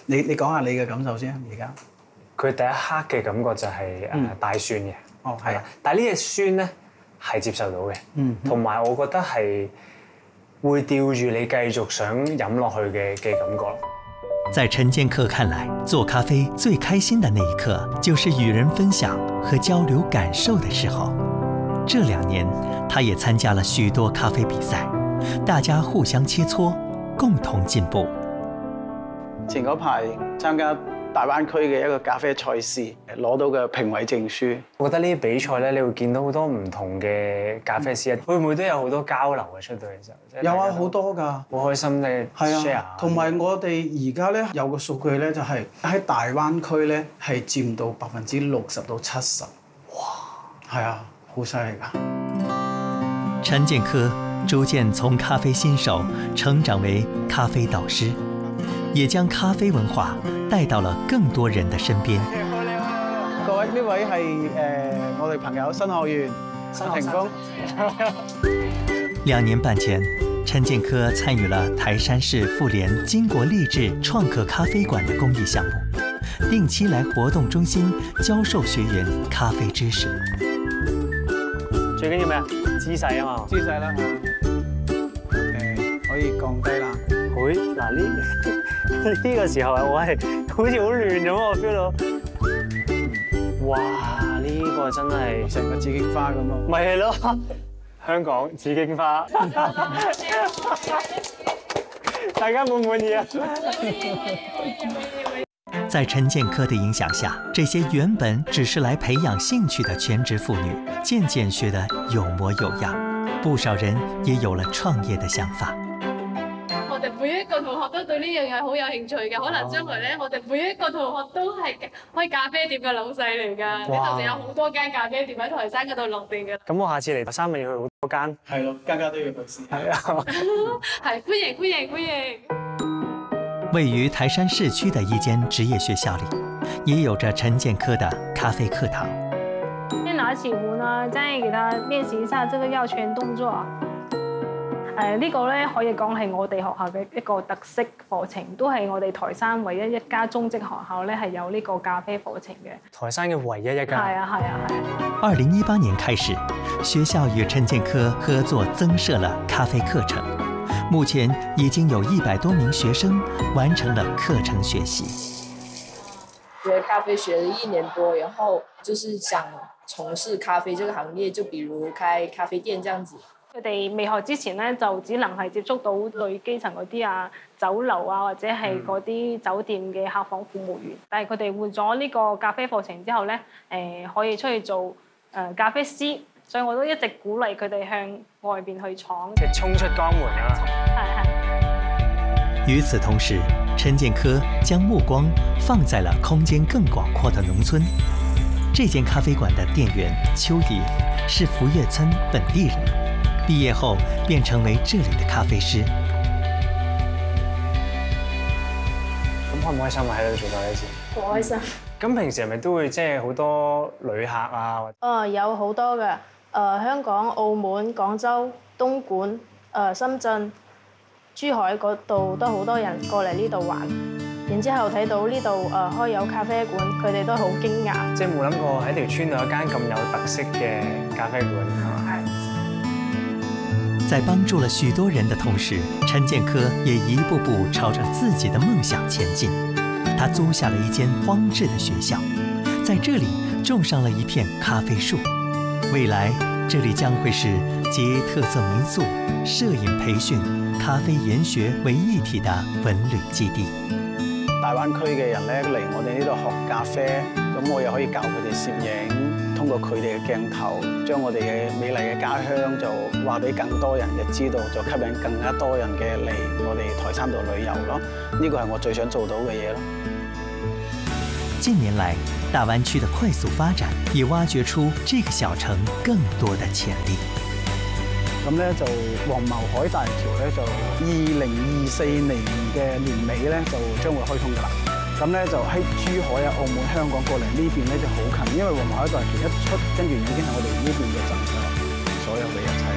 你講下你嘅感受先，而家。 佢第一刻嘅感覺就係帶酸嘅， 哦，係啊， 但係呢隻酸咧係接受到嘅，同埋我覺得係會吊住你繼續想飲落去嘅感覺。 在陳建克看來，做咖啡最開心的那一刻，就是與人分享和交流感受的時候。這2年，他也參加了許多咖啡比賽，大家互相切磋，共同進步。 前嗰排參加大灣區嘅一個咖啡賽事，攞到嘅評委證書。 我覺得呢啲比賽咧，你會見到好多唔同嘅咖啡師，會唔會都有好多交流嘅出到嘅時候？ 有啊，好多㗎， 好開心咧 share。 同埋我哋而家咧有個數據咧，就係喺大灣區咧係佔到60%到70%。哇！係啊，好犀利㗎。 陳建科逐漸從咖啡新手成長為咖啡導師，也將咖啡文化帶到了更多人的身邊。 各位，呢位係我哋朋友新學員新霆鋒。 2年半前，陳建科參與了台山市婦聯經國勵志創客咖啡館的公益項目，定期來活動中心教授學員咖啡知識。 最緊要咩啊？姿勢啊嘛。 姿勢啦，可以降低啦。 會嗱呢個時候我係好似好亂咁，我 feel 到。哇！呢個真係成個紫荊花咁咯。 咪係咯，香港紫荊花。大家滿唔滿意啊？ 在陳建科的影響下，這些原本只是來培養興趣的全職婦女，漸漸學得有模有樣，不少人也有了創業的想法。 我哋每一個同學都對呢樣嘢好有興趣嘅，可能將來咧，我哋每一個同學都係開咖啡店嘅老細嚟㗎。呢度就有好多間咖啡店喺台山嗰度落地㗎。 咁我下次嚟台山咪要去好多間。 係咯，間間都要去試。係啊。 係，歡迎。 位於台山市區的一間職業學校裏，也有着陳建科的咖啡課堂。 先拿起壺呢，再給他練習一下這個繞圈動作。呢個咧可以講係我哋學校嘅一個特色課程，都係我哋台山唯一一家中職學校咧係有呢個咖啡課程嘅。 台山嘅唯一一家。 係啊。 2018年開始，學校與陳建科合作增設了咖啡課程，目前已經有100多名學生完成了課程學習。 學咖啡學了1年多，然後就是想從事咖啡這個行業，就比如開咖啡店這樣子。 佢哋未學之前咧，就只能係接觸到最基層嗰啲酒樓或者係嗰啲酒店嘅客房服務員。但係佢哋換咗呢個咖啡課程之後咧，可以出去做咖啡師。所以我都一直鼓勵佢哋向外邊去闖， 即係衝出江門啊！ 係。 與此同時，陳建科將目光放在了空間更廣闊的農村。這間咖啡館的店員邱怡是福月村本地人。畢業後便成為這裡的咖啡師。 咁開唔開心啊？喺度做咖啡師？ 好開心。 咁平時係咪都會即係好多旅客啊？ 有好多嘅。香港、澳門、廣州、東莞、深圳、珠海嗰度都好多人過嚟呢度玩。然之後睇到呢度開有咖啡館，佢哋都好驚訝。 即係冇諗過喺條村度有間咁有特色嘅咖啡館。 在幫助了許多人的同時，陳建科也一步步朝着自己的夢想前進。他租下了一間荒置的學校，在這裡種上了一片咖啡樹。未來，這裡將會是集特色民宿、攝影培訓、咖啡研學為一體的文旅基地。 大灣區嘅人咧嚟我哋呢度學咖啡，咁我又可以教佢哋攝影，通過佢哋嘅鏡頭，將我哋嘅美麗嘅家鄉就話俾更多人嘅知道，就吸引更加多人嘅嚟我哋台山度旅遊咯。呢個係我最想做到嘅嘢咯。 近年來，大灣區的快速發展也挖掘出這個小城更多的潛力。 咁咧就黃茅海大橋咧就2024年嘅年尾咧就將會開通㗎啦。咁咧就喺珠海啊、澳門、香港過嚟呢邊咧就好近，因為黃茅海大橋一出，跟住已經係我哋呢邊嘅鎮㗎啦，所有嘅一切。